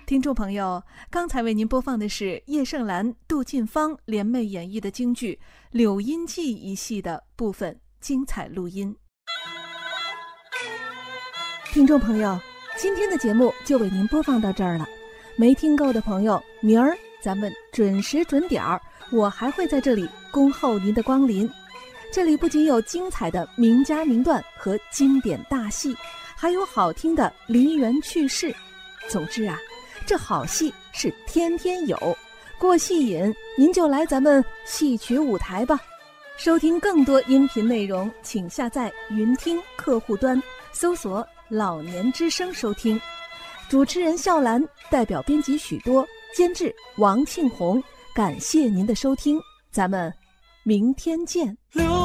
听众朋友，刚才为您播放的是叶盛兰、杜近芳联袂演绎的京剧《柳阴记》一戏的部分精彩录音。听众朋友，今天的节目就为您播放到这儿了。没听够的朋友，明儿咱们准时准点儿，我还会在这里恭候您的光临。这里不仅有精彩的名家名段和经典大戏，还有好听的梨园趣事。总之啊，这好戏是天天有，过戏瘾您就来咱们戏曲舞台吧。收听更多音频内容，请下载云听客户端，搜索老年之声收听。主持人笑兰，代表编辑许多，监制王庆红，感谢您的收听，咱们明天见。